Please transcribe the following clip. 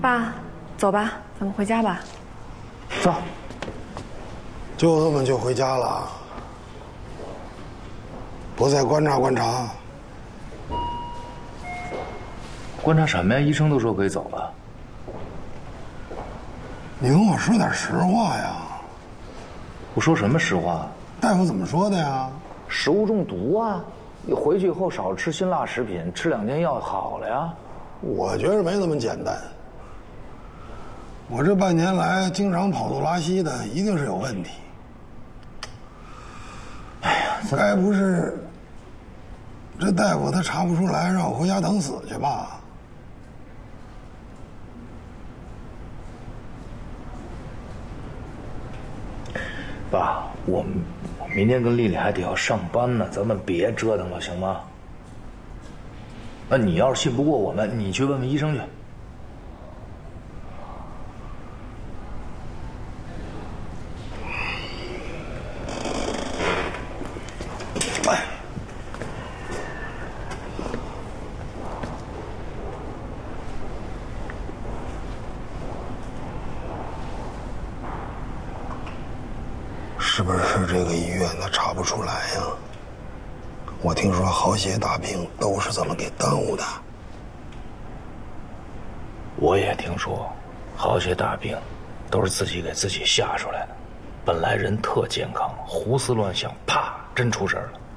爸，走吧，咱们回家吧。 走。 就这么就回家了？不再观察观察？ 观察什么呀？医生都说可以走了。 你跟我说点实话呀！ 我说什么实话？ 大夫怎么说的呀？ 食物中毒啊！你回去以后少吃辛辣食品，吃2天药好了呀。 我觉得没那么简单。我这半年来经常跑肚拉稀的，一定是有问题。 哎呀， 该不是这大夫他查不出来，让我回家等死去吧？ 爸，我明天跟丽丽还得要上班呢，咱们别折腾了，行吗？那你要是信不过我们，你去问问医生去。 哎，是不是这个医院他查不出来呀？我听说好些大病都是这么给耽误的。 我也听说，好些大病都是自己给自己吓出来的。本来人特健康，胡思乱想，啪，真出事了。